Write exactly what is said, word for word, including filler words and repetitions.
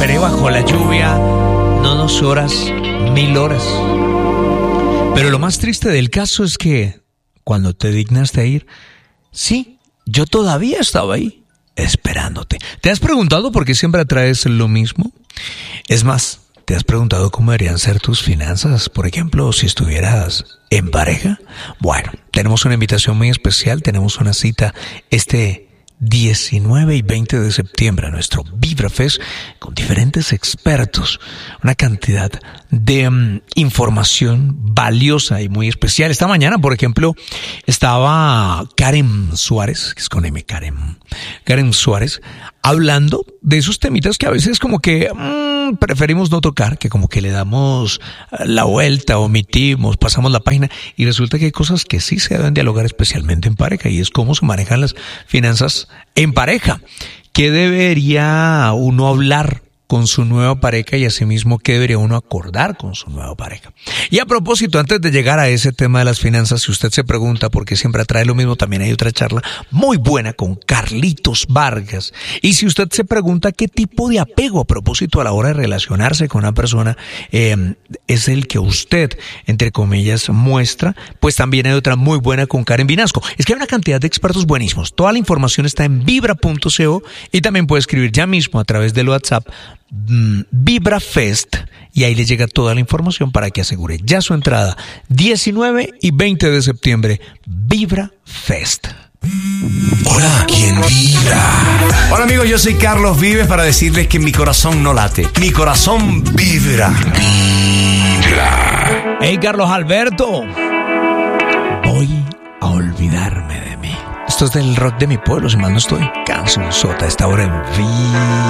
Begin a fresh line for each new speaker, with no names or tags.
esperé bajo la lluvia, no dos horas, mil horas. Pero lo más triste del caso es que cuando te dignaste a ir, sí, yo todavía estaba ahí, esperándote. ¿Te has preguntado por qué siempre atraes lo mismo? Es más, ¿te has preguntado cómo deberían ser tus finanzas? Por ejemplo, si estuvieras en pareja. Bueno, tenemos una invitación muy especial, tenemos una cita este diecinueve y veinte de septiembre a nuestro Vibra Fest con diferentes expertos, una cantidad de um, información valiosa y muy especial. Esta mañana, por ejemplo, estaba Karen Suárez, que es con M, Karen, Karen Suárez, hablando de esos temitas que a veces como que mmm, preferimos no tocar, que como que le damos la vuelta, omitimos, pasamos la página, y resulta que hay cosas que sí se deben dialogar, especialmente en pareja, y es cómo se manejan las finanzas en pareja. ¿Qué debería uno hablar con su nueva pareja y asimismo qué debería uno acordar con su nueva pareja? Y a propósito, antes de llegar a ese tema de las finanzas, si usted se pregunta por qué siempre atrae lo mismo, también hay otra charla muy buena con Carlitos Vargas. Y si usted se pregunta qué tipo de apego a propósito a la hora de relacionarse con una persona eh, es el que usted, entre comillas, muestra, pues también hay otra muy buena con Karen Vinasco. Es que hay una cantidad de expertos buenísimos. Toda la información está en vibra punto co y también puede escribir ya mismo a través del WhatsApp Vibra Fest y ahí le llega toda la información para que asegure ya su entrada diecinueve y veinte de septiembre. Vibra Fest.
Hola, ¿quién vibra? Hola amigos, yo soy Carlos Vives para decirles que mi corazón no late, mi corazón vibra. Vibra.
Hey Carlos Alberto, voy a olvidarme de mí. Esto es del rock de mi pueblo, si mal no estoy. Canción sota, esta hora en Vibra.